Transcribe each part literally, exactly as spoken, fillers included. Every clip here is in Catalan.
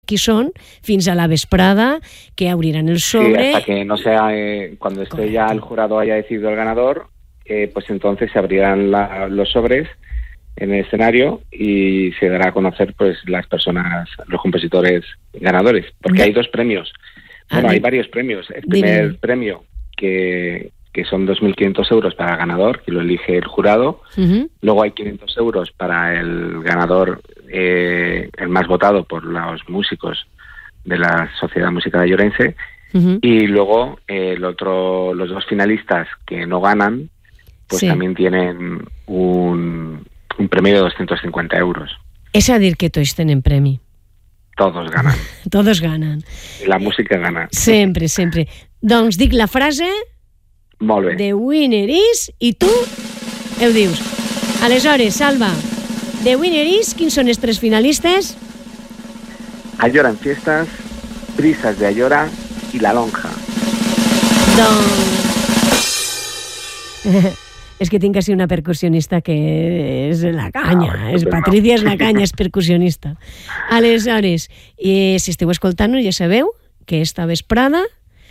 qui són, fins a la vesprada, que obriran el sobre. Sí, hasta que no sea, eh, cuando esté Correcto. Ya el jurado haya decidido el ganador, eh, pues entonces se abrirán la, los sobres en el escenario y se dará a conocer pues las personas, los compositores ganadores, porque no. hay dos premios. Bueno, ah, hay varios premios. El primer dime. premio, que, que son dos mil quinientos euros para el ganador, que lo elige el jurado. Uh-huh. Luego hay quinientos euros para el ganador, eh, el más votado por los músicos de la Sociedad Musical Ayorense. Uh-huh. Y luego eh, el otro, los dos finalistas que no ganan, pues sí. también tienen un, un premio de doscientos cincuenta euros. És a dir que tots tenen premi. Todos ganan. Todos ganan. La música gana. Sempre, sempre. Doncs dic la frase Molt bé. The winner is, i tu ho dius. Aleshores, Salva, The winner is, quins són els tres finalistes? Ayora en fiestas, Brisas de Ayora i La Lonja. Doncs... és que tinc així una percussionista que és la canya, no, és Patricia és la canya, és percussionista. Aleshores, eh, si esteu escoltant-nos, ja sabeu que esta vesprada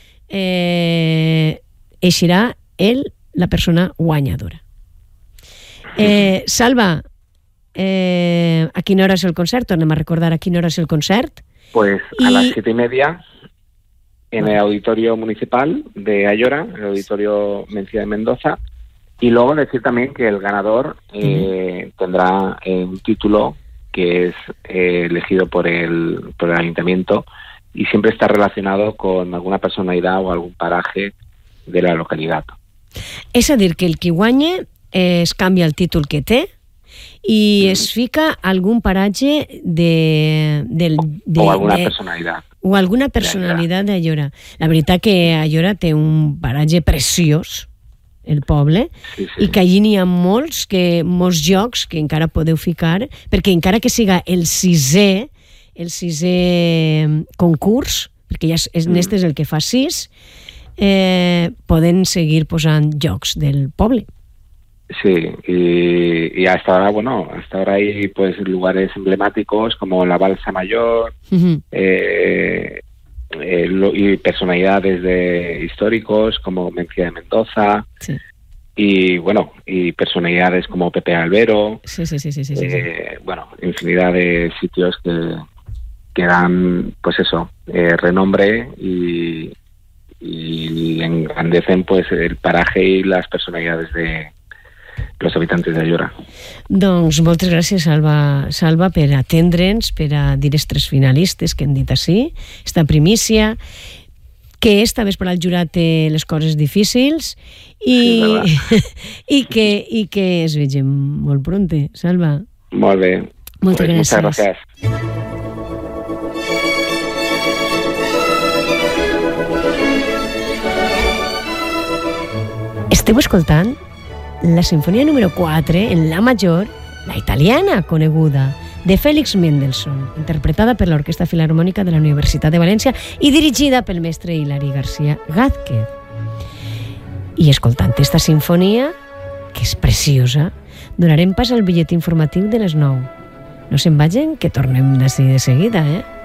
eh, eixirà el, la persona guanyadora. Eh, Salva, eh, a quina hora és el concert? Tornem a recordar a quina hora és el concert. Pues a I... las siete y media en el Auditorio Municipal de Ayora, el Auditorio Mencía de Mendoza. Y luego decir también que el ganador eh, uh-huh. tendrá eh, un título que es eh, elegido por el, por el ayuntamiento y siempre está relacionado con alguna personalidad o algún paraje de la localidad. És a dir, que el qui guanya eh, es canvia el títol que té i uh-huh. es fica algun paratge de... de, de o alguna de, personalitat. O alguna personalitat d'Ayora. La veritat que Ayora té un paratge preciós, el poble, sí, sí. i que allí n'hi ha molts, que, molts jocs que encara podeu ficar, perquè encara que siga el sisè, el sisè concurs, perquè ja és, mm. este és el que fa sis, eh, poden seguir posant jocs del poble. Sí, y, y hasta ahora, bueno, hasta ahora hay pues lugares emblemáticos como la Balsa Mayor, uh-huh. eh, Eh, lo, y personalidades de históricos como Mencía de Mendoza sí. y bueno y personalidades como Pepe Albero sí, sí, sí, sí, sí, eh, sí. bueno, infinidad de sitios que, que dan pues eso eh, renombre y, y engrandecen pues el paraje y las personalidades de los habitantes d'Ayora. Doncs moltes gràcies, Salva, Salva per atendre'ns, per a dir els tres finalistes que hem dit així, esta primícia, que esta vespre el jurat té les coses difícils i, sí, i, que, i que es vegem molt pronte, Salva. Molt bé. Moltes pues gràcies. Muchas gracias. Esteu escoltant la sinfonia número quatre en la major, la italiana coneguda, de Félix Mendelssohn, interpretada per l'Orquestra Filarmònica de la Universitat de València i dirigida pel mestre Hilari García Gázquez. I escoltant esta sinfonia, que és preciosa, donarem pas al bitllet informatiu de les nou. No se'n vagin, que tornem d'ací de seguida, eh?